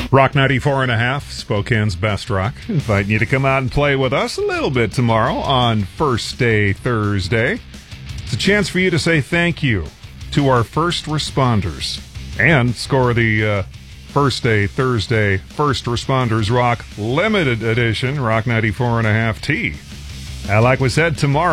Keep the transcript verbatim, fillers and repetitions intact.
Rock ninety-four and a half, Spokane's best rock. Inviting you to come out and play with us a little bit tomorrow on First Day Thursday. It's a chance for you to say thank you to our first responders and score the uh, First Day Thursday First Responders Rock Limited Edition Rock ninety-four and a half tee. Uh, like we said, tomorrow.